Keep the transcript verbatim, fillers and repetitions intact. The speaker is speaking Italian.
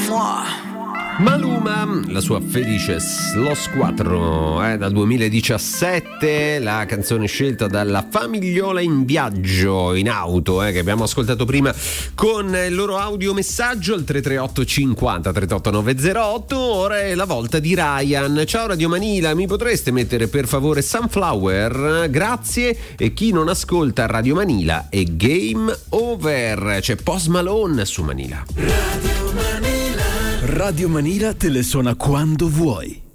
Maluma, la sua Felices Los quattro, eh, dal duemiladiciassette, la canzone scelta dalla Famigliola in viaggio in auto, eh, che abbiamo ascoltato prima con il loro audiomessaggio al tre tre otto cinquanta trentotto novecentotto. Ora è la volta di Ryan. Ciao Radio Manila, mi potreste mettere per favore Sunflower? Grazie. E chi non ascolta Radio Manila è game over. C'è Post Malone su Manila. Radio Manila. Radio Manila te le suona quando vuoi.